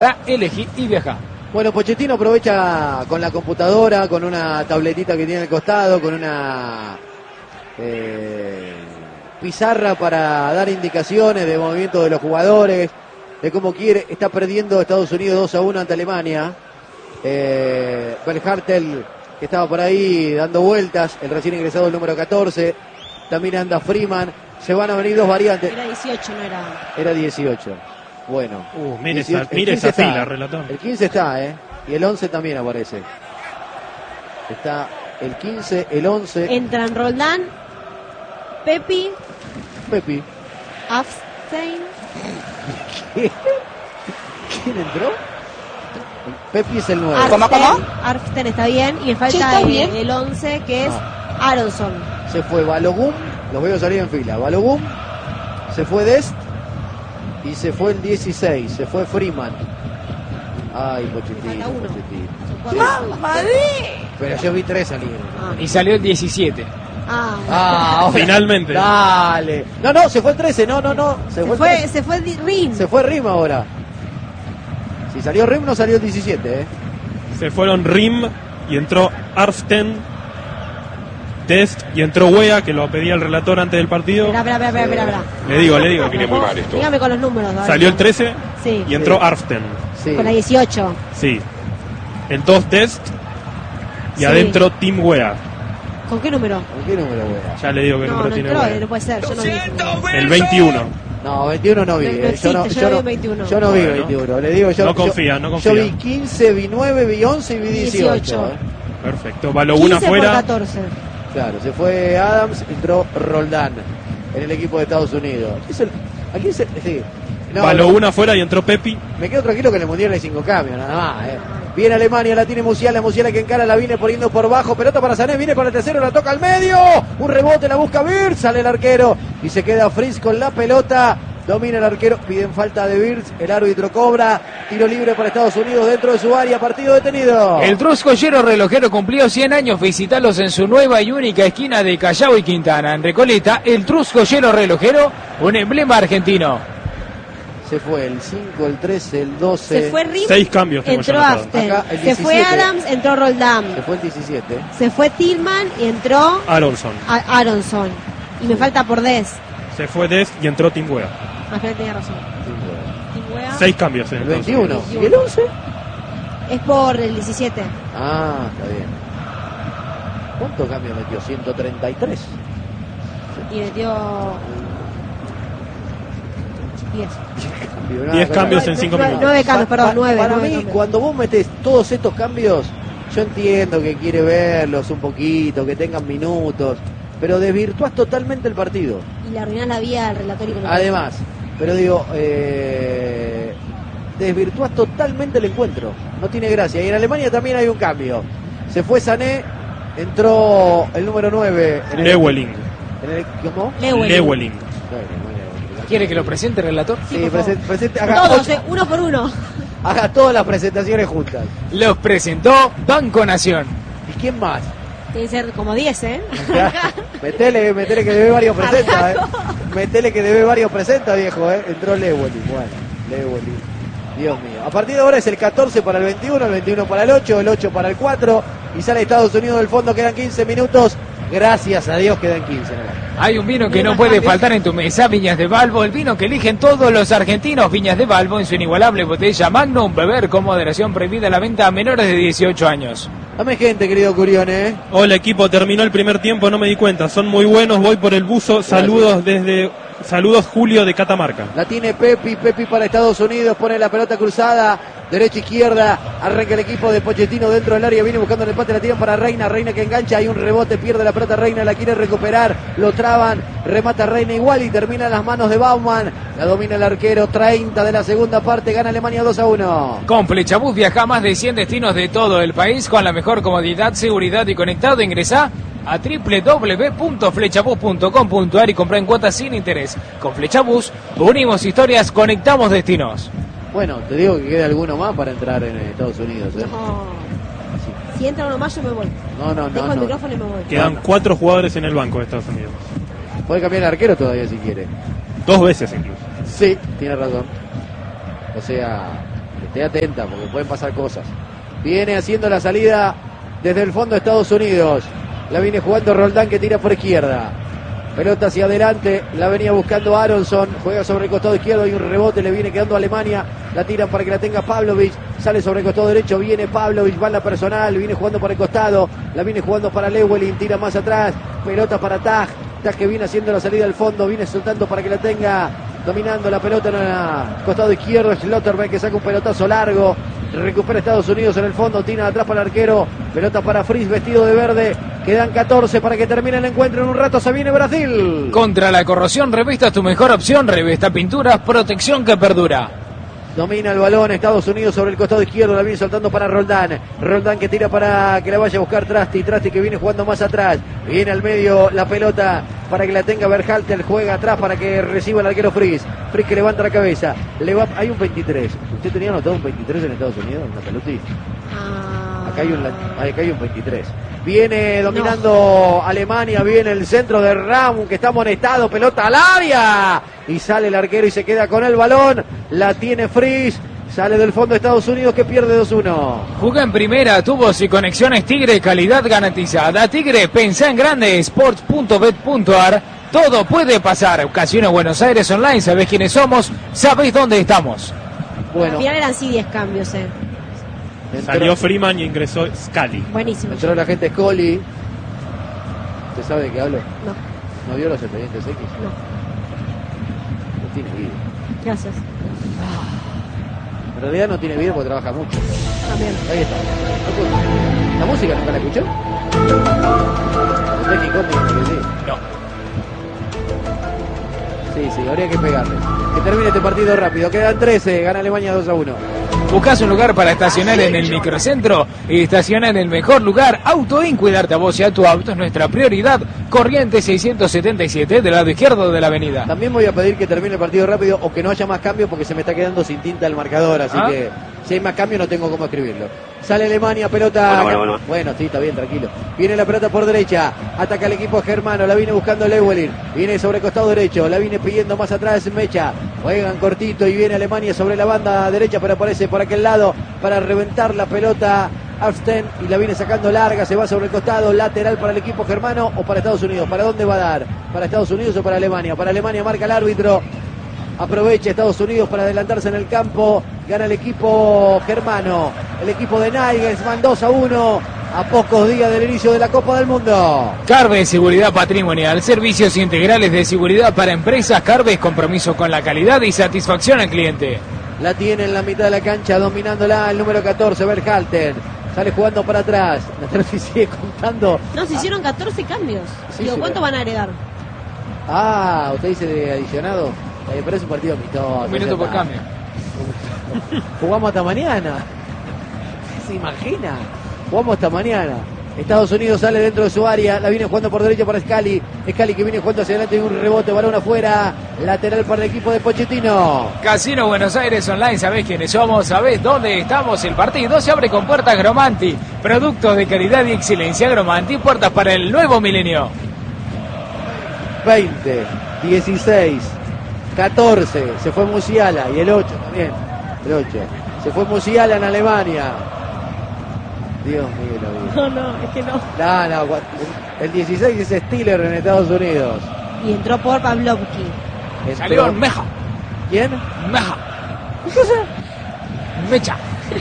Elegí y viaja. Bueno, Pochettino aprovecha con la computadora, con una tabletita que tiene al costado, con una pizarra para dar indicaciones de movimiento de los jugadores, de cómo quiere. Está perdiendo Estados Unidos 2-1 ante Alemania. Berhartel, que estaba por ahí dando vueltas, el recién ingresado el número 14. También anda Freeman. Se van a venir dos variantes. Era 18, no era. Era 18. Bueno. Mire esa fila, relator. El 15 está, y el 11 también aparece. Está el 15, el 11. Entran Roldán, Pepi, Afstein. ¿Quién entró? Pepi es el 9. ¿Cómo? Arften está bien. Y me falta el 11, que es Aronson. Se fue Balogun. Los veo salir en fila. Balogun. Se fue Dest. Y se fue el 16. Se fue Freeman. Ay, Pochettino. Pero yo vi 3 salir. Y salió el 17. Finalmente. Dale. No, se fue el 13. No. Se fue Rim. Se fue Rim ahora. Si salió Rim, no salió el 17, Se fueron Rim y entró Arften, Dest y entró Wea, que lo pedía el relator antes del partido. Espera. Le digo. Viene muy mal esto. Dígame con los números. Salió el 13 sí. Y entró Arften. Sí. Con la 18. Sí. El 2 Dest y adentro Tim Wea. ¿Con qué número? Wea? Ya le digo que número tiene Wea. No puede ser, yo no vi. El 21. No, 21 no vi. Yo 21. Yo no vi 21. Le digo, no confía. Yo vi 15, vi 9, vi 11 y vi 18. Perfecto. Balogun afuera. 14. Claro, se fue Adams, entró Roldán en el equipo de Estados Unidos. Aquí es el sí. Balogun afuera y entró Pepi. Me quedo tranquilo que en el Mundial hay 5 cambios, nada más. Viene Alemania, la tiene Musiala que encara, la viene poniendo por bajo, pelota para Sané, viene con el tercero, la toca al medio, un rebote, la busca Wirtz, sale el arquero y se queda Fritz con la pelota, domina el arquero, piden falta de Wirtz, el árbitro cobra, tiro libre para Estados Unidos dentro de su área, partido detenido. El Trus Joyero Relojero cumplió 100 años, visitalos en su nueva y única esquina de Callao y Quintana, en Recoleta, el Trus Joyero Relojero, un emblema argentino. Se fue el 5, el 13, el 12. Se fue Rim, 6 cambios. entró Aften. Se fue Adams, entró Roldán. Se fue el 17. Se fue Tillman y entró Aronson. Y me falta por Des. Se fue Des y entró Tim Wea. Tenía razón. 6 cambios en el 21. ¿Y el 11? Es por el 17. Ah, está bien. ¿Cuántos cambios metió? 133. Y metió 10 cambios en 5 minutos. 9 cambios, perdón, 9. Para mí, cambios. cuando vos metés todos estos cambios, yo entiendo que quiere verlos un poquito, que tengan minutos, pero desvirtuás totalmente el partido. Y le arruinás la vía al relator. Además, pero digo, desvirtuás totalmente el encuentro. No tiene gracia. Y en Alemania también hay un cambio. Se fue Sané, entró el número 9. Lewelling. ¿Cómo? Lewelling. ¿Quiere que lo presente el relator? Sí, presente. Todos, uno por uno. Haga todas las presentaciones juntas. Los presentó Banco Nación. ¿Y quién más? Tiene que ser como 10, Metele que debe varios presenta, Metele que debe varios presenta, viejo, Entró Lewelling. Bueno, Lewelling. Dios mío. A partir de ahora es el 14 para el 21, el 21 para el 8, el 8 para el 4. Y sale Estados Unidos del fondo, quedan 15 minutos. Gracias a Dios quedan 15. Hay un vino que no puede faltar en tu mesa, Viñas de Balbo, el vino que eligen todos los argentinos. Viñas de Balbo en su inigualable botella Magnum, beber con moderación, prohibida la venta a menores de 18 años. Dame gente, querido Curione. Hola equipo, terminó el primer tiempo, no me di cuenta, son muy buenos, voy por el buzo, saludos Julio de Catamarca. La tiene Pepi para Estados Unidos, pone la pelota cruzada, derecha, izquierda, arranca el equipo de Pochettino dentro del área, viene buscando el empate, la tiran para Reina que engancha, hay un rebote, pierde la pelota Reina, la quiere recuperar, lo traban, remata Reina igual y termina en las manos de Baumann, la domina el arquero, 30 de la segunda parte, gana Alemania 2-1. Con Flechabús viaja a más de 100 destinos de todo el país con la mejor comodidad, seguridad y conectado. Ingresá a www.flechabus.com.ar y comprá en cuotas sin interés. Con Flechabús unimos historias, conectamos destinos. Bueno, te digo que queda alguno más para entrar en Estados Unidos, No. Si entra uno más yo me voy. No. Dejo el micrófono y me voy. Quedan 4 jugadores en el banco de Estados Unidos. Puede cambiar el arquero todavía si quiere. 2 veces incluso. Sí, tiene razón. O sea, esté atenta porque pueden pasar cosas. Viene haciendo la salida desde el fondo de Estados Unidos. La viene jugando Roldán, que tira por izquierda. Pelota hacia adelante, la venía buscando Aronson, juega sobre el costado izquierdo, hay un rebote, le viene quedando a Alemania, la tiran para que la tenga Pavlovic, sale sobre el costado derecho, viene Pavlovic, va en la personal, viene jugando por el costado, la viene jugando para Llewellyn, tira más atrás, pelota para Taj que viene haciendo la salida al fondo, viene soltando para que la tenga, dominando la pelota en el costado izquierdo, Schlotterbeck, que saca un pelotazo largo, recupera Estados Unidos en el fondo, tira atrás para el arquero, pelota para Fries vestido de verde, quedan 14 para que termine el encuentro, en un rato se viene Brasil. Contra la corrosión, Revista es tu mejor opción, Revista Pinturas, protección que perdura. Domina el balón Estados Unidos sobre el costado izquierdo, la viene soltando para Roldán, Roldán que tira para que la vaya a buscar Trasti que viene jugando más atrás, viene al medio la pelota para que la tenga Berhalter, juega atrás para que reciba el arquero Fries que levanta la cabeza, hay un 23, ¿usted tenía anotado un 23 en Estados Unidos, en la pelotita? Acá hay un 23. Viene dominando Alemania, viene el centro de Raum, que está amonestado, pelota al área. Y sale el arquero y se queda con el balón. La tiene Fries. Sale del fondo de Estados Unidos, que pierde 2-1. Juega en primera, tubos y conexiones Tigre, calidad garantizada. Tigre, pensá en grande, sports.bet.ar. Todo puede pasar. Casino Buenos Aires Online, sabés quiénes somos, sabés dónde estamos. Bueno. Al final eran sí 10 cambios, Salió Freeman y ingresó Scali. Buenísimo. Entró la gente Scully. ¿Usted sabe de qué hablo? No. ¿No vio los expedientes X? No. No tiene vida. Gracias. En realidad no tiene vida porque trabaja mucho. También. Ahí está. ¿La música nunca la escuchó? ¿No México? Sí. No. Sí, habría que pegarle. Que termine este partido rápido. Quedan 13. Gana Alemania 2-1. ¿Buscás un lugar para estacionar en el microcentro? Estaciona en el mejor lugar. Autoin, cuidarte a vos y a tu auto es nuestra prioridad. Corriente 677 del lado izquierdo de la avenida. También voy a pedir que termine el partido rápido o que no haya más cambios porque se me está quedando sin tinta el marcador. Así que si hay más cambios no tengo cómo escribirlo. Sale Alemania, pelota. Bueno, sí, está bien, tranquilo. Viene la pelota por derecha. Ataca el equipo germano. La viene buscando Llewellyn. Viene sobre el costado derecho. La viene pidiendo más atrás Mecha. Juegan cortito y viene Alemania sobre la banda derecha, pero aparece por aquel lado para reventar la pelota Afsten y la viene sacando larga, se va sobre el costado, lateral para el equipo germano o para Estados Unidos. ¿Para dónde va a dar? ¿Para Estados Unidos o para Alemania? Para Alemania marca el árbitro. Aprovecha Estados Unidos para adelantarse en el campo. Gana el equipo germano. El equipo de Nagelsmann 2-1. A pocos días del inicio de la Copa del Mundo. Carves Seguridad Patrimonial, servicios integrales de seguridad para empresas. Carves, compromiso con la calidad y satisfacción al cliente. La tiene en la mitad de la cancha, dominándola el número 14, Berhalter. Sale jugando para atrás. La sigue contando. No, se hicieron 14 cambios. Sí, digo, ¿cuánto van a agregar? ¿Usted dice de adicionado? Pero es un partido amistoso. Un minuto por cambio. Jugamos hasta mañana. ¿Se imagina? Jugamos hasta mañana. Estados Unidos sale dentro de su área, la viene jugando por derecha para Scali que viene jugando hacia adelante y un rebote, balón afuera, lateral para el equipo de Pochettino. Casino Buenos Aires Online, sabés quiénes somos, sabés dónde estamos. El partido se abre con puertas Gromanti, productos de calidad y excelencia. Gromanti, puertas para el nuevo milenio. 20, 16, 14, se fue Musiala y el 8 también, el 8, se fue Musiala en Alemania. Dios mío, No, es que no. No, el 16 es Stiller en Estados Unidos. Y entró por Pavlovsky. Salió Meja. ¿Quién? Meja. ¿Qué cosa? Mecha.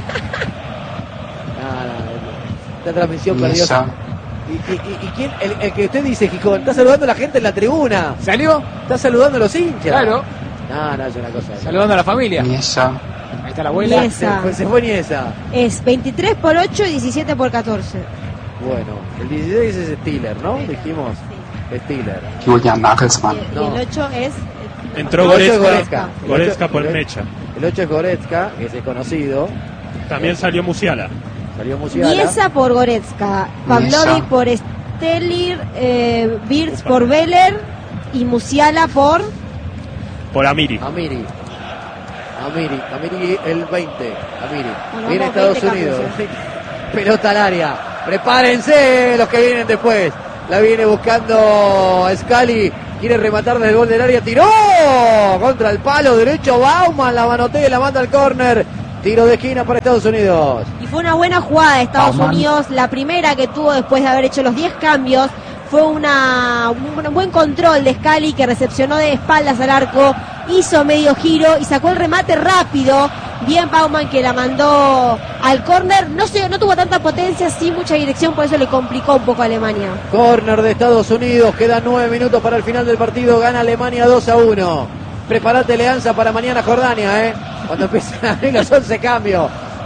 Esta transmisión perdió. ¿Y quién? El que usted dice, Gijón, está saludando a la gente en la tribuna. ¿Salió? Está saludando a los hinchas. Claro. No, es una cosa. Saludando a la familia. Niesa. Ahí está la abuela. Se fue Niesa. Es 23 por 8 y 17 por 14. Bueno, el 16 es Stiller, ¿no? Dijimos. Sí. Stiller. Julian Nagelsmann. Y el 8 es... Entró Goretzka por Mecha. El 8 es Goretzka, que es desconocido. También salió Musiala. Niesa por Goretzka, Pavlovic por Stelir, Wirtz por Veller y Musiala por Amiri. Amiri el 20. Amiri. Bueno, viene Estados Unidos. Pelota al área. Prepárense los que vienen después. La viene buscando Scali. Quiere rematar desde el gol del área. Tiró contra el palo derecho. Bauman la manotea y la manda al córner. Tiro de esquina para Estados Unidos. Y fue una buena jugada de Estados Unidos, la primera que tuvo después de haber hecho los 10 cambios. Fue un buen control de Scali, que recepcionó de espaldas al arco, hizo medio giro y sacó el remate rápido. Bien Baumann, que la mandó al córner. No tuvo tanta potencia, sí mucha dirección, por eso le complicó un poco a Alemania. Córner de Estados Unidos, quedan 9 minutos para el final del partido, gana Alemania 2-1. Prepárate, Leanza, para mañana Jordania, cuando empiezan a abrir los 11 cambios.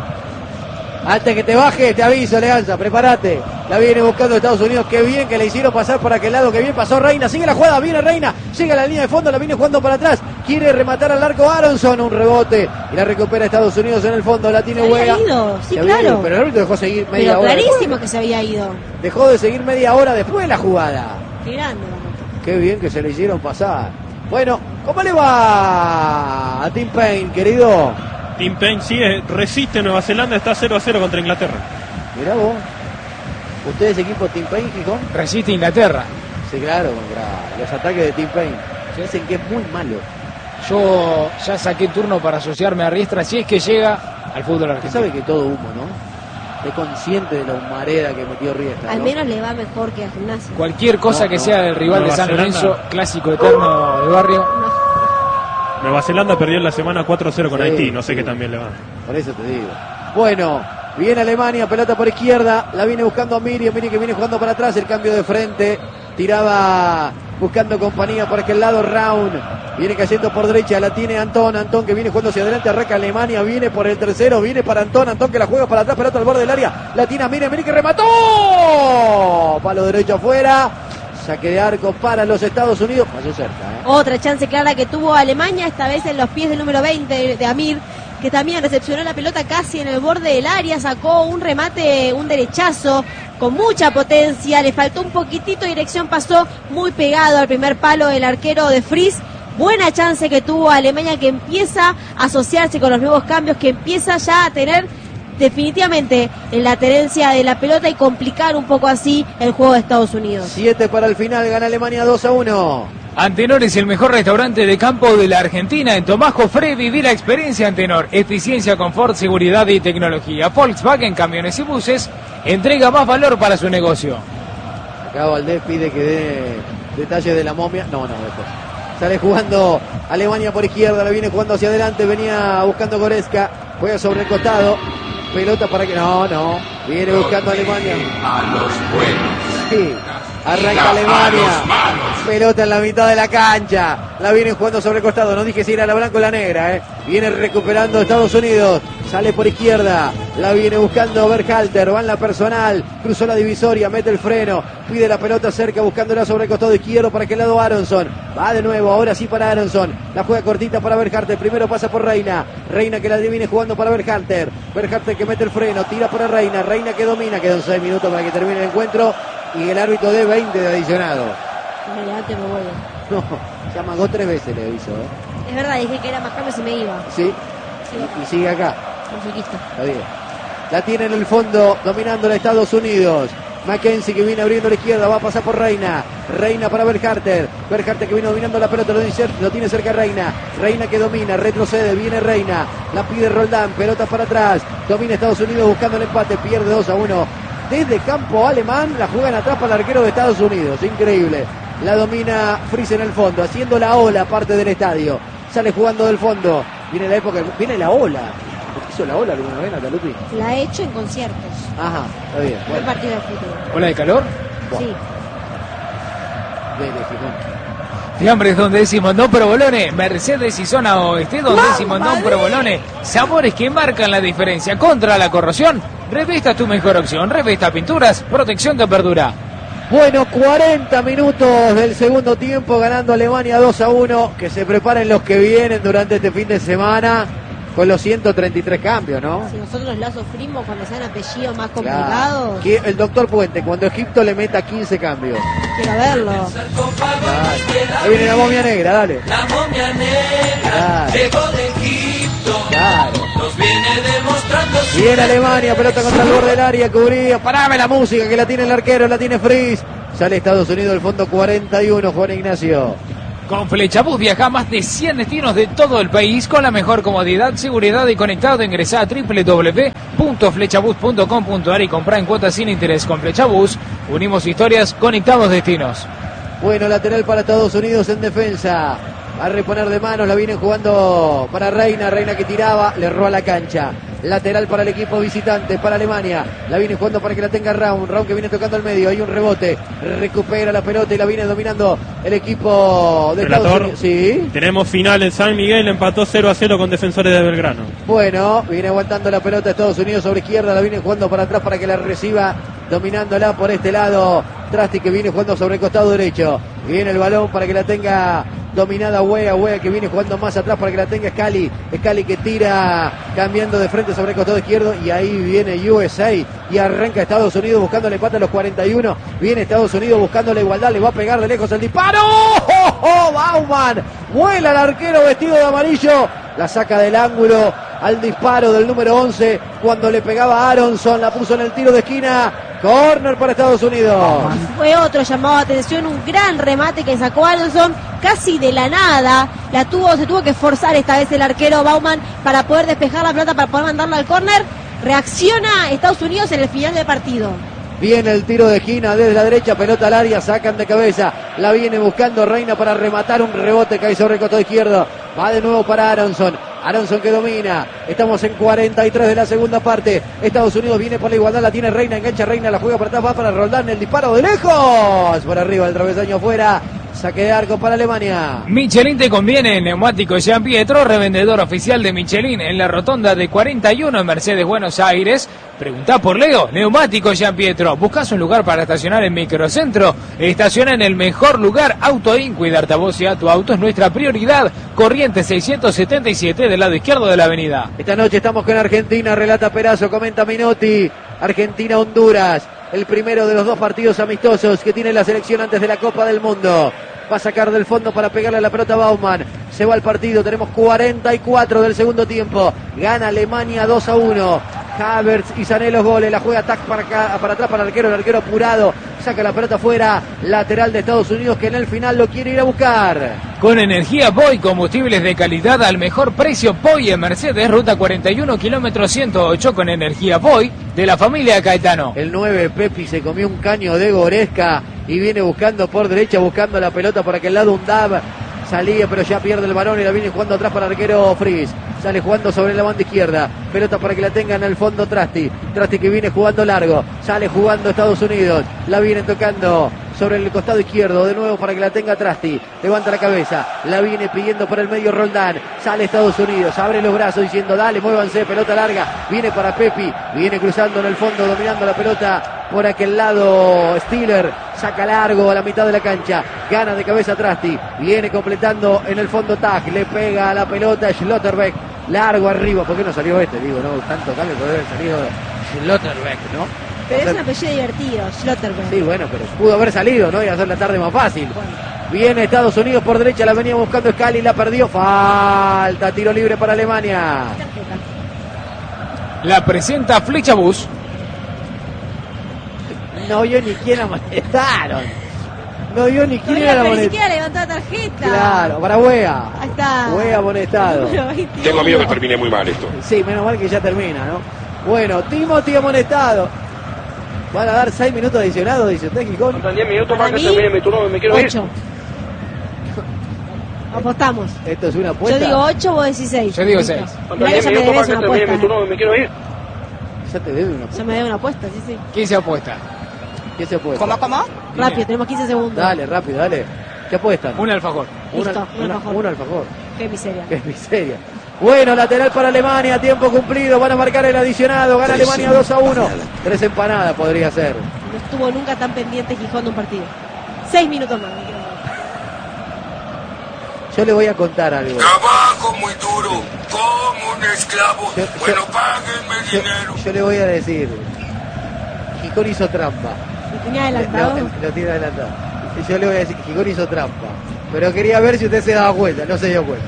Antes que te baje, te aviso, Leanza, prepárate. La viene buscando Estados Unidos, qué bien que le hicieron pasar por aquel lado, qué bien pasó Reina, sigue la jugada, viene Reina, llega a la línea de fondo, la viene jugando para atrás, quiere rematar al arco Aronson, un rebote, y la recupera Estados Unidos en el fondo, la tiene Huega. Sí, claro. Pero el árbitro dejó seguir media hora. Clarísimo que se había ido. Dejó de seguir media hora después de la jugada. Qué grande. Qué bien que se le hicieron pasar. Bueno, ¿cómo le va a Tim Payne, querido? Tim Payne sigue, resiste Nueva Zelanda, está 0-0 contra Inglaterra. Mirá vos. ¿Ustedes equipo Tim Payne, Gijón? Resiste Inglaterra. Sí, claro, contra los ataques de Tim Payne. Se dicen que es muy malo. Yo ya saqué turno para asociarme a Riestra si es que llega al fútbol Usted argentino. sabe que todo humo, ¿no? Es consciente de la humareda que metió Riestra, Al ¿no? menos le va mejor que a Gimnasia. Cualquier cosa que sea del rival de Nueva San Zelanda. Lorenzo, clásico eterno de barrio. Nueva Zelanda perdió en la semana 4-0 con Sí, Haití, no sé sí. qué también le va. Por eso te digo. Bueno, viene Alemania, pelota por izquierda, la viene buscando a Miriam que viene jugando para atrás, el cambio de frente, tiraba buscando compañía por aquel lado, Raun, viene cayendo por derecha, la tiene Antón que viene jugando hacia adelante, arranca Alemania, viene por el tercero, viene para Antón que la juega para atrás, pelota al borde del área, la tiene a Miriam que remató, palo derecho afuera. Saque de arco para los Estados Unidos. Pasó cerca, Otra chance clara que tuvo Alemania, esta vez en los pies del número 20 de Amir, que también recepcionó la pelota casi en el borde del área, sacó un remate, un derechazo con mucha potencia, le faltó un poquitito de dirección, pasó muy pegado al primer palo del arquero de Fries. Buena chance que tuvo Alemania, que empieza a asociarse con los nuevos cambios, que empieza ya a tener definitivamente en la tenencia de la pelota y complicar un poco así el juego de Estados Unidos. 7 para el final, gana Alemania 2-1. Antenor es el mejor restaurante de campo de la Argentina. En Tomás Jofré viví la experiencia Antenor. Eficiencia, confort, seguridad y tecnología. Volkswagen Camiones y Buses entrega más valor para su negocio. Acá Valdés pide que dé detalles de la momia. No, después. Sale jugando Alemania por izquierda, la viene jugando hacia adelante, venía buscando Goretzka, juega sobre el costado. Pelota para que... No. Viene buscando Alemania. Sí. Arranca Alemania. Pelota en la mitad de la cancha. La viene jugando sobre el costado. No dije si era la blanca o la negra. Viene recuperando Estados Unidos. Sale por izquierda. La viene buscando Berhalter. Va en la personal. Cruzó la divisoria. Mete el freno. Pide la pelota cerca. Buscándola sobre el costado izquierdo. Para aquel lado Aronson. Va de nuevo. Ahora sí para Aronson. La juega cortita para Berhalter. Primero pasa por Reina. Reina que la viene jugando para Berhalter. Berhalter que mete el freno. Tira para Reina. Reina que domina. Quedan 6 minutos para que termine el encuentro. Y el árbitro de 20 de adicionado. No, se amagó 3 veces, le aviso. Es verdad, dije que era más cambio si me iba. Sí, y sigue acá. Musiquista. Está bien. La tiene en el fondo, dominando a Estados Unidos. Mackenzie que viene abriendo a la izquierda, va a pasar por Reina. Reina para Berhalter. Berhalter que viene dominando la pelota, lo tiene cerca Reina. Reina que domina, retrocede, viene Reina. La pide Roldán, pelota para atrás. Domina Estados Unidos buscando el empate, pierde 2-1. Desde campo alemán, la juegan atrás para el arquero de Estados Unidos. Increíble. La domina Fries en el fondo, haciendo la ola parte del estadio. Sale jugando del fondo. Viene la época, viene la ola. ¿Hizo la ola alguna vez, Natalupi? La he hecho en conciertos. Ajá, está bien. Fue Bueno, partido de fútbol. ¿Ola de calor? Sí. de Gijón. Fiambres donde decimos no provolone, Mercedes y zona oeste donde decimos no provolone, sabores que marcan la diferencia contra la corrosión. Revista tu mejor opción, Revista Pinturas, protección que perdura. Bueno, 40 minutos del segundo tiempo, ganando Alemania 2-1, que se preparen los que vienen durante este fin de semana con los 133 cambios, ¿no? Si nosotros la sufrimos cuando sean apellidos más Claro. complicados, Que el doctor Puente, cuando Egipto le meta 15 cambios. quiero verlo. Ahí viene la momia negra, dale. La momia negra Claro. llegó de Egipto, Claro. nos viene demostrando su Viene Alemania, pelota contra el borde del área, cubría. Parame la música que la tiene el arquero, la tiene Fries. Sale Estados Unidos del fondo 41, Juan Ignacio. Con Flechabús viaja a más de 100 destinos de todo el país con la mejor comodidad, seguridad y conectado. Ingresá a www.flechabús.com.ar y comprá en cuotas sin interés. Con Flechabús unimos historias, conectamos destinos. Bueno, lateral para Estados Unidos en defensa. Va a reponer de manos, la viene jugando para Reina. Reina que tiraba, le erró a la cancha. Lateral para el equipo visitante, para Alemania. La viene jugando para que la tenga Raun. Raun que viene tocando al medio. Hay un rebote. Recupera la pelota y la viene dominando el equipo de Estados Unidos. Sí. Tenemos final en San Miguel. Empató 0-0 con Defensores de Belgrano. Bueno, viene aguantando la pelota Estados Unidos sobre izquierda. La viene jugando para atrás para que la reciba. Dominándola por este lado. Trasti que viene jugando sobre el costado derecho. Viene el balón para que la tenga dominada Wea. Wea que viene jugando más atrás para que la tenga Scali. Scali que tira cambiando de frente sobre el costado izquierdo. Y ahí viene USA. Y arranca Estados Unidos buscando el empate a los 41. Viene Estados Unidos buscando la igualdad. Le va a pegar de lejos el disparo. ¡Oh, oh! Bauman. Vuela el arquero vestido de amarillo. La saca del ángulo al disparo del número 11. Cuando le pegaba a Aronson. La puso en el tiro de esquina. Corner para Estados Unidos. Fue otro llamado de atención, un gran remate que sacó Aronson casi de la nada. Se tuvo que forzar esta vez el arquero Bauman para poder despejar la pelota, para poder mandarla al córner. Reacciona Estados Unidos en el final del partido. Viene el tiro de esquina desde la derecha, pelota al área, sacan de cabeza. La viene buscando Reina para rematar, un rebote que hay sobre el costado izquierdo. Va de nuevo para Aronson. Aronson que domina. Estamos en 43 de la segunda parte. Estados Unidos viene por la igualdad, la tiene Reina, engancha Reina, la juega para atrás, va para Roldán, el disparo de lejos. Por arriba, el travesaño afuera. Saque de arco para Alemania. Michelin te conviene, neumático Jean Pietro, revendedor oficial de Michelin en la rotonda de 41 en Mercedes, Buenos Aires. Preguntá por Leo, neumático Jean Pietro. ¿Buscas un lugar para estacionar en Microcentro? Estaciona en el mejor lugar, Autoin. Cuidarte a vos y a tu auto es nuestra prioridad. Corrientes 677 del lado izquierdo de la avenida. Esta noche estamos con Argentina, relata Perazo, comenta Minotti. Argentina-Honduras, el primero de los dos partidos amistosos que tiene la selección antes de la Copa del Mundo. Va a sacar del fondo para pegarle a la pelota a Bauman. Se va al partido, tenemos 44 del segundo tiempo. Gana Alemania 2-1. Havertz y Sané los goles. La juega Tac para atrás para el arquero apurado. Saca la pelota afuera. Lateral de Estados Unidos que en el final lo quiere ir a buscar. Con energía Boy, combustibles de calidad al mejor precio. Boy en Mercedes, ruta 41, kilómetro 108 con energía Boy de la familia Caetano. El 9 Pepi se comió un caño de Goresca y viene buscando por derecha, buscando la pelota por aquel lado un Dab. Salía, pero ya pierde el balón y la viene jugando atrás para el arquero Fries. Sale jugando sobre la banda izquierda. Pelota para que la tenga en el fondo Trasti. Trasti que viene jugando largo. Sale jugando Estados Unidos. La viene tocando sobre el costado izquierdo. De nuevo para que la tenga Trasti. Levanta la cabeza. La viene pidiendo por el medio Roldán. Sale Estados Unidos. Abre los brazos diciendo dale, muévanse. Pelota larga. Viene para Pepi. Viene cruzando en el fondo, dominando la pelota por aquel lado. Stiller saca largo a la mitad de la cancha. Gana de cabeza Trasti. Viene completando en el fondo Tag. Le pega a la pelota Schlotterbeck. Largo arriba. ¿Por qué no salió este? Digo, no, tanto cambio puede haber salido Schlotterbeck, ¿no? Pero es un apellido divertido, Schlotterbeck. Sí, bueno, pero pudo haber salido, ¿no? Y hacer la tarde más fácil. Bueno. Viene Estados Unidos por derecha, la venía buscando Scali, la perdió. Falta, tiro libre para Alemania. La presenta Flechabús. No vio ni quién amonestaron. No vio ni quién era la Ni moneda. siquiera levantó la tarjeta. Claro, para Wea. Ahí está. Wea amonestado. Número 21. Tengo miedo que termine muy mal esto. Sí, menos mal que ya termina, ¿no? Bueno, Timothy amonestado. Van a dar 6 minutos adicionados, dice usted, Gijón. Faltan 10 minutos Para para que mí, termine mi turno, me quiero ir. 8. Apostamos. Esto es una apuesta. Yo digo 8, vos decís 6. Yo digo 6. Faltan Mirá que 10 ya me minutos para debes que una termine mi apuesta. turno, me quiero ir. Ya te debe una apuesta. Ya me debe una apuesta, sí, sí. ¿Quién se apuesta? ¿Qué se apuesta? ¿Cómo? Rápido, tenemos 15 segundos. Dale, rápido, dale. ¿Qué apuestan? Un alfajor. Listo, un alfajor. Un alfajor. Qué miseria. Qué miseria. Bueno, lateral para Alemania, tiempo cumplido, van a marcar el adicionado, gana Alemania 2-1. 3 empanadas podría ser. No estuvo nunca tan pendiente Gijón de un partido. 6 minutos más, me quedo. Yo le voy a contar algo. Trabajo muy duro, como un esclavo. Bueno, páguenme dinero. Yo le voy a decir, Gijón hizo trampa. ¿Lo tenía adelantado? Lo tiene adelantado. Y yo le voy a decir, Gijón hizo trampa. Pero quería ver si usted se daba cuenta, no se dio cuenta.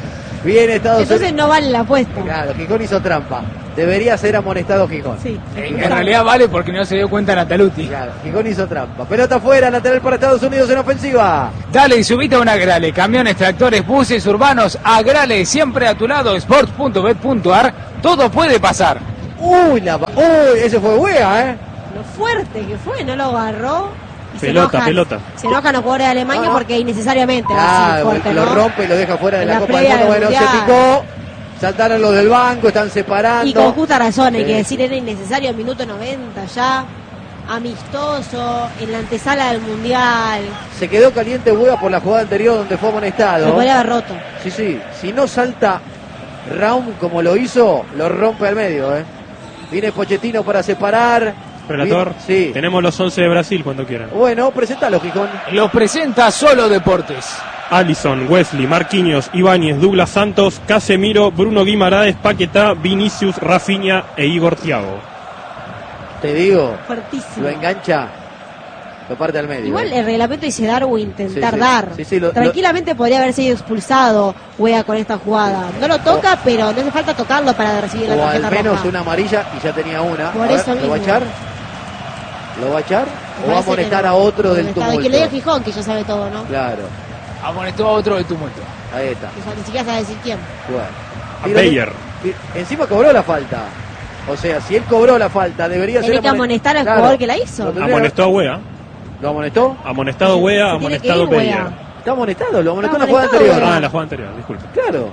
Viene Estados Entonces Unidos. no vale la apuesta. Claro, Gijón hizo trampa. Debería ser amonestado Gijón. Sí. En realidad vale porque no se dio cuenta Nataluti. Claro, Gijón hizo trampa. Pelota afuera, lateral para Estados Unidos en ofensiva. Dale y subite a un Agrale. Camiones, tractores, buses urbanos. Agrale, siempre a tu lado. Sports.bet.ar. Todo puede pasar. Uy, ese fue Wea, ¿eh? Lo fuerte que fue, no lo agarró. Y se Pelota, enojan. pelota. Se enojan los jugadores de Alemania No. porque innecesariamente. así, Claro, fuerte, lo ¿no? rompe y lo deja fuera de En la la Copa del previa Mundo. del Bueno, se Mundial. picó. Saltaron los del banco, están separando. Y con justa razón, hay Sí. que decir, era innecesario, minuto 90 ya, amistoso, en la antesala del Mundial, Se quedó caliente Wea por la jugada anterior donde fue se amonestado. podría haber roto. Sí, sí. Si no salta Raum como lo hizo, lo rompe al medio, ¿eh? Viene Pochettino para separar. Relator, Sí. tenemos los 11 de Brasil cuando quieran. Bueno, presentalo, Gijón. Los presenta Solo Deportes. Alisson, Wesley, Marquinhos, Ibáñez, Douglas Santos, Casemiro, Bruno Guimaraes, Paquetá, Vinicius, Rafinha e Igor Thiago. Te digo, Fuertísimo. lo engancha, lo parte al medio. Igual ¿eh? el reglamento dice dar o intentar Sí, sí. dar. Sí, sí, lo- Tranquilamente podría haber sido expulsado Wea con esta jugada. No lo toca, pero no hace falta tocarlo para recibir la O al tarjeta menos roja. una amarilla y ya tenía una. Por A ver, eso ¿lo va a mismo. echar? ¿Lo va a echar? ¿O va a Parece que amonestar no. a otro del Amonestado. tumulto? Que le diga Gijón, que ya sabe todo, ¿no? Claro, Amonestó a otro del tumulto. ahí está. Que ni siquiera sabe decir quién. Bueno. A Tiro- Bayer. Encima cobró la falta. O sea, si él cobró la falta, debería Tiene ser que amonestar al Claro. jugador que la hizo. Lo tendría- Amonestó a Wea. ¿Lo amonestó? Amonestado Wea, Se tiene que amonestado ir, Wea. Bayer. Está amonestado, lo amonestó en la Está jugada amonestado, anterior. Ah, en la jugada anterior, disculpe. Claro.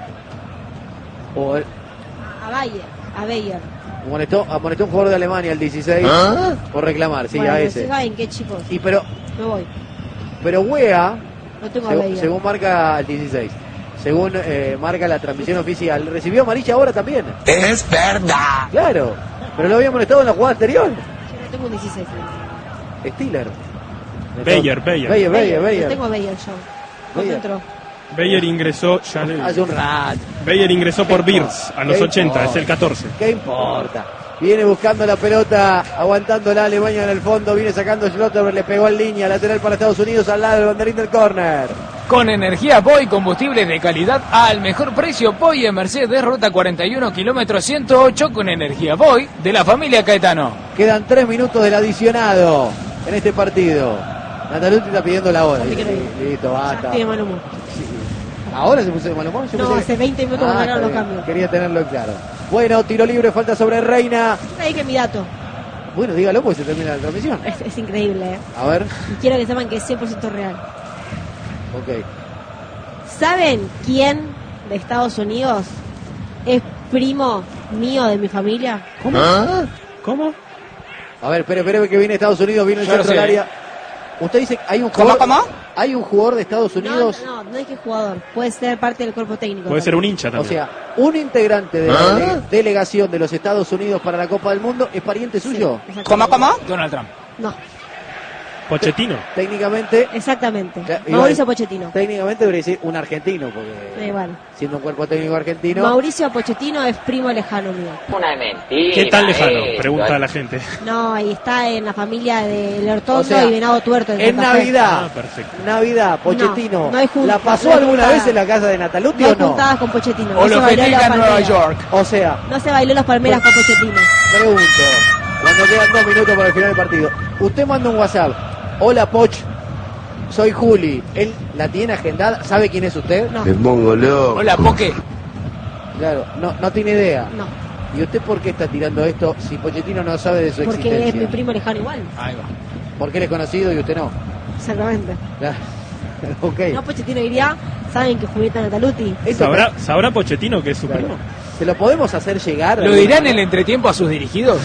O A Bayer. amonestó un jugador de Alemania, el 16, por reclamar, sí, Bueno, a ¿se ese. saben qué, chicos? Y Me voy. pero Wea, No tengo a Bayer. según marca el 16, según marca la transmisión oficial, recibió amarilla ahora también. Es verdad. Claro, pero lo había amonestado en la jugada anterior. Yo no tengo un 16. Stiller. Bayer. Bayer. No tengo a Bayer yo. ¿Cuánto Bayer. entró? Bayer ingresó, ya le- Hace un rato. Bayer ingresó por Beers a los ¿Qué 80, es importa? el 14. ¿Qué importa? Viene buscando la pelota, aguantando la Alemania en el fondo, viene sacando Schlotterberg, le pegó en línea, lateral para Estados Unidos al lado del banderín del córner. Con energía Boy, combustibles de calidad al mejor precio. Boy en Mercedes, ruta 41, kilómetro 108, con energía Boy de la familia Caetano. Quedan 3 minutos del adicionado en este partido. Nataluti está pidiendo la hora. Así que Dice, listo, basta. Tiene mal humor. ¿Ahora se puso de mal humor? Yo No, pensé hace 20 minutos cuando está los bien. cambios. Quería tenerlo claro. Bueno, tiro libre, falta sobre Reina. Ahí que mi dato. Bueno, dígalo porque se termina la transmisión. Es increíble, ¿eh? A ver, Y quiero que sepan que es 100% real. ok. ¿Saben quién de Estados Unidos es primo mío de mi familia? ¿Cómo? A ver, espere que viene Estados Unidos, viene el Yo lo centro del sé. área. Usted dice que hay un jugador. Hay un jugador de Estados Unidos. No es que jugador. Puede ser parte del cuerpo técnico. Puede ser un hincha O también. sea, un integrante de la delegación de los Estados Unidos para la Copa del Mundo es pariente suyo. ¿Cómo? Donald Trump. No, Pochettino. Técnicamente, exactamente. Ya, Mauricio igual. Pochettino. técnicamente debería decir un argentino, porque Igual. siendo un cuerpo técnico argentino. Mauricio Pochettino es primo lejano mío. Una mentira. ¿Qué tan lejano? esto. Pregunta a la gente. No, y está en la familia de Lertondo O sea, y Venado Tuerto. En Santa Fe. Navidad, Ah, perfecto. Navidad, Pochettino, no hay jun- ¿la pasó no hay alguna juntada. vez en la casa de Nataluti No hay o no? juntadas con Pochettino. O No se lo bailó festeja las en Nueva palmeras. York. O sea, No se bailó las palmeras con Pochettino. pregunto, cuando quedan 2 minutos para el final del partido, usted manda un WhatsApp, hola Poch, soy Juli, él la tiene agendada, ¿sabe quién es usted? No, pongo loco. Hola, Poque. Claro, no tiene idea. no. ¿Y usted por qué está tirando esto si Pochettino no sabe de su Porque es mi existencia? primo lejano igual. Ahí va. Porque él es conocido y usted no. Exactamente. Claro. Ok. No, Pochettino diría, ¿saben que Julieta Nataluti? Esto- ¿Sabrá Pochettino que es su Claro. primo? ¿Se lo podemos hacer llegar? ¿Lo dirán en el entretiempo a sus dirigidos?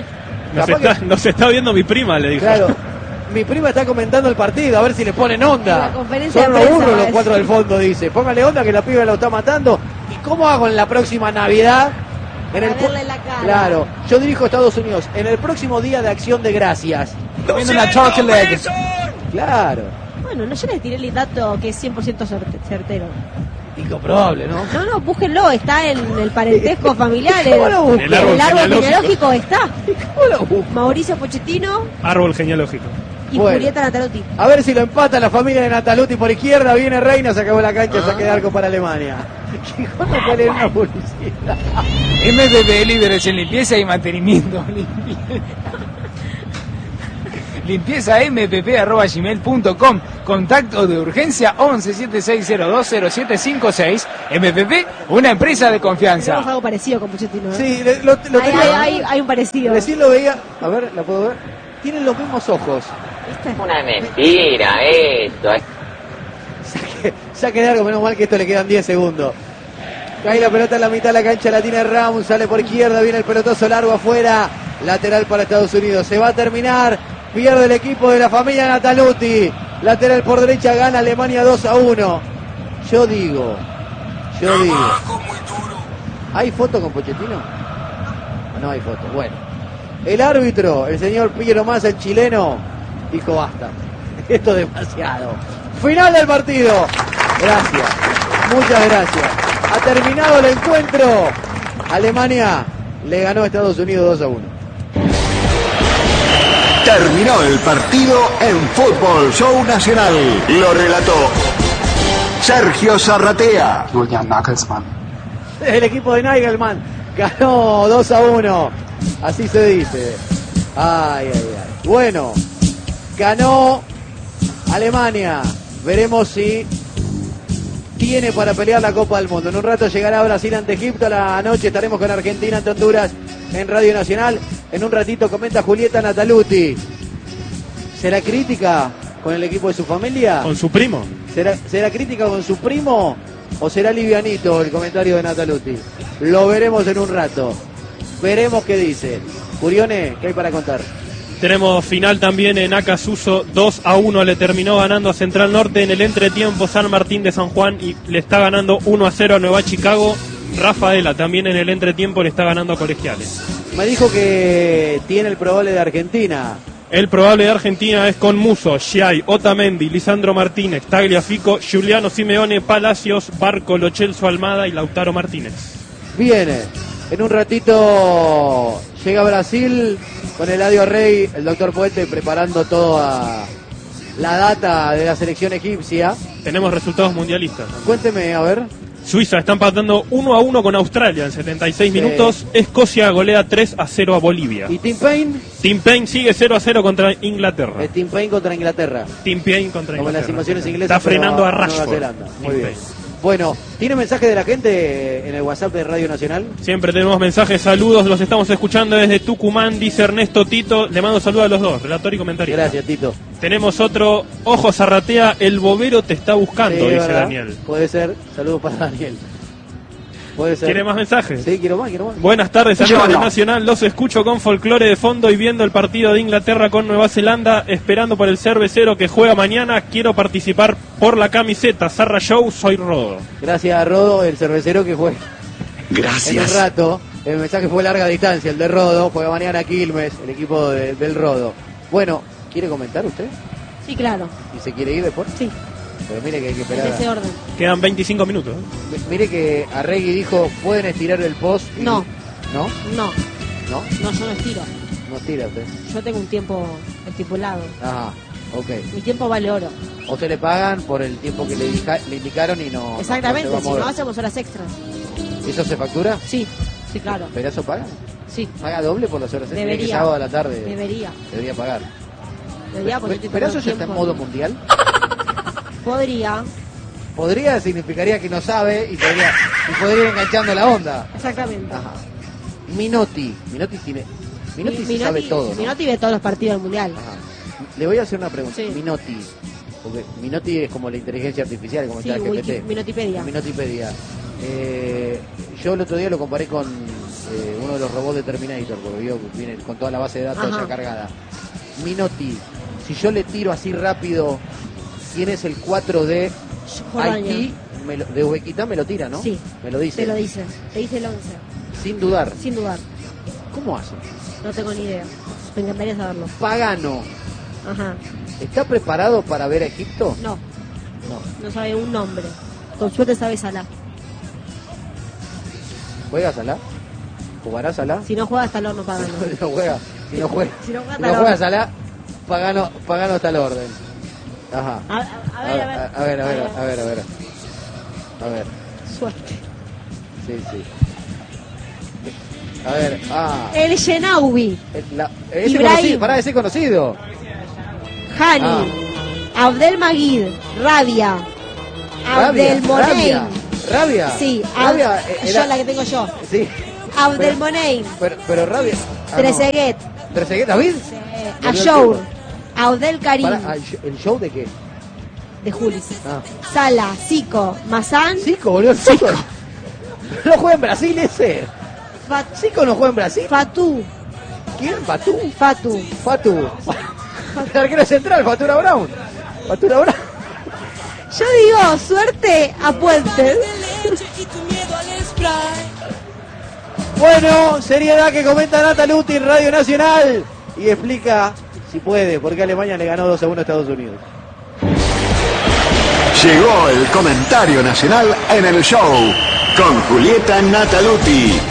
Nos está viendo mi prima, le dijo. Claro. Mi prima está comentando el partido, a ver si le ponen onda. En la conferencia Son de unos prensa, burros los es. 4 del fondo, dice. Póngale onda que la piba lo está matando. ¿Y cómo hago en la próxima Navidad? En A pu- verle la cara. Claro, yo dirijo a Estados Unidos. En el próximo día de Acción de Gracias. Comiendo una turkey leg. Claro. Bueno, no, yo les tiré el dato que es 100% certero. Incomprobable, ¿no? No, búsquenlo, está en el parentesco familiar. ¿Cómo lo busco? El árbol genealógico. genealógico está. ¿Cómo lo busco? Mauricio Pochettino Árbol genealógico. y Bueno. Julieta Nataluti. A ver si lo empata la familia de Nataluti por izquierda. Viene Reina, se acabó la cancha, saque de arco para Alemania. Gijón no puede leer una publicidad. MPP, líderes en limpieza y mantenimiento. Limpieza mpp@gmail.com. Contacto de urgencia 1176020756. MPP, una empresa de confianza. Tenemos algo parecido con Pochettino, ¿eh? Sí, lo tenía. Hay un parecido. Recién lo veía. A ver, ¿la puedo ver? Tienen los mismos ojos. ¿Viste? Una mentira esto. Saque de algo, menos mal que esto le quedan 10 segundos. Cae la pelota en la mitad de la cancha, la tiene Ramos, sale por izquierda, viene el pelotazo largo afuera. Lateral para Estados Unidos. Se va a terminar. Pierde el equipo de la familia Nataluti. Lateral por derecha, gana Alemania 2-1. Yo digo. Trabajo muy duro. ¿Hay foto con Pochettino? No hay foto. Bueno. El árbitro, el señor Piero Massa, el chileno, dijo basta. Esto es demasiado. Final del partido. Gracias. Muchas gracias. Ha terminado el encuentro. Alemania le ganó a Estados Unidos 2-1. Terminó el partido en Fútbol Show Nacional. Lo relató Sergio Zarratea. Julian Nagelsmann. El equipo de Nagelsmann ganó 2-1. Así se dice. Ay, ay, ay. Bueno, ganó Alemania. Veremos si tiene para pelear la Copa del Mundo. En un rato llegará Brasil ante Egipto. A la noche estaremos con Argentina ante Honduras en Radio Nacional. En un ratito comenta Julieta Nataluti. ¿Será crítica con el equipo de su familia? Con su primo. ¿Será crítica con su primo o será livianito el comentario de Nataluti? Lo veremos en un rato. Veremos qué dice. Curione, ¿qué hay para contar? Tenemos final también en Acasuso. 2-1 le terminó ganando a Central Norte en el entretiempo San Martín de San Juan y le está ganando 1-0 a Nueva Chicago. Rafaela también en el entretiempo le está ganando a Colegiales. Me dijo que tiene el probable de Argentina. El probable de Argentina es con Muso, Giai, Otamendi, Lisandro Martínez, Tagliafico, Giuliano Simeone, Palacios, Barco, Lo Celso Almada y Lautaro Martínez. Viene. En un ratito llega Brasil con Eladio Rey, el doctor Poete preparando toda la data de la selección egipcia. Tenemos resultados mundialistas. Cuénteme, a ver. Suiza está empatando 1-1 con Australia en 76 minutos. Escocia golea 3-0 a Bolivia. ¿Y Tim Payne? Tim Payne sigue 0-0 contra Inglaterra. Tim Payne contra Inglaterra. Tim Payne contra Como Inglaterra. las invasiones inglesas. Está frenando a Nueva Rashford. Zelanda. Muy Tim bien. Payne. Bueno, ¿tiene mensaje de la gente en el WhatsApp de Radio Nacional? Siempre tenemos mensajes, saludos, los estamos escuchando desde Tucumán, dice Ernesto Tito. Le mando saludos a los dos, relator y comentario. Gracias, Tito. Tenemos otro, ojo Zarratea, el bobero te está buscando, Sí, dice ¿verdad? Daniel. Puede ser. Saludos para Daniel. Puede ser. ¿Quiere más mensajes? Sí, quiero más. Buenas tardes, amigos de Nacional. Los escucho con folclore de fondo y viendo el partido de Inglaterra con Nueva Zelanda, esperando por el cervecero que juega mañana. Quiero participar por la camiseta. Zarra Show, soy Rodo. Gracias a Rodo, el cervecero que juega Gracias. en un rato. El mensaje fue larga distancia, el de Rodo. Juega mañana Quilmes, el equipo del Rodo. Bueno, ¿quiere comentar usted? Sí, claro. ¿Y se quiere ir después? Sí, Pero mire que hay que en esperar. ese orden. Quedan 25 minutos. Mire que Arregui dijo, pueden estirar el post. y- No. ¿No? No, ¿No? no, yo no estiro. No estira usted. Yo tengo un tiempo estipulado. Ajá, ok. Mi tiempo vale oro. O se le pagan por el tiempo que le indicaron y no. Exactamente, no se va a si mover. no hacemos horas extras. ¿Eso se factura? Sí, sí, claro. ¿Pero eso paga? Sí, ¿Paga doble por las horas extras? Debería. Que sábado a la tarde debería. debería pagar. Debería porque estoy ¿Pero eso perdiendo ya está en tiempo. modo mundial? Podría, Podría significaría que no sabe y podría ir enganchando la onda. exactamente. Ajá. Minotti tiene. Minotti se sabe todo, ¿no? Minotti ve todos los partidos del mundial. Ajá. Le voy a hacer una pregunta. Sí. Minotti. Porque Minotti es como la inteligencia artificial, como Sí, está el GPT. Minotipedia. Minotipedia. Yo el otro día lo comparé con uno de los robots de Terminator, porque vio que viene con toda la base de datos Ajá. ya cargada. Minotti, si yo le tiro así rápido, ¿quién es el 4 de Jordania. Haití? De Uzbekistán me lo tira, ¿no? Sí. Me lo dice. Te lo dice. Te dice el 11. Sin dudar. Sin dudar. ¿Cómo hace? No tengo ni idea. Me encantaría saberlo. Pagano, Ajá. ¿está preparado para ver a Egipto? No, No. no sabe un nombre. Con suerte sabe Salah. ¿Juega Salah? ¿Jugará Salah? Si no juega hasta el horno Pagano. No juega. Si no juega, Si no juega, si está no al juega orden. Salah, Pagano está al orden. Ajá. A ver. A ver. Suerte. Sí. A ver, El Yenaubi. Ese Ibrahim. conocido, pará, ese conocido. Hani. Abdel Magid. Rabia. Abdel Moneim. Rabia. Sí, Rabia yo la que tengo yo. Sí. Abdel Moneim. Pero Rabia. Trezeguet. ¿Trezeguet David? Ayour. Abdel Karim. ¿El show de qué? De Juli. Sala. Zico. Mazán. Zico, boludo. Zico. ¿No juega en Brasil ese? Zico no juega en Brasil. Fatú. ¿Quién? ¿Fatú? Fatu. El arquero central, Fatura Brown. Yo digo, suerte a Puentes. Bueno, seriedad que comenta Nata Luti en Radio Nacional y explica, si puede, por qué Alemania le ganó 2-1 a Estados Unidos. Llegó el comentario nacional en el show con Julieta Nataluti.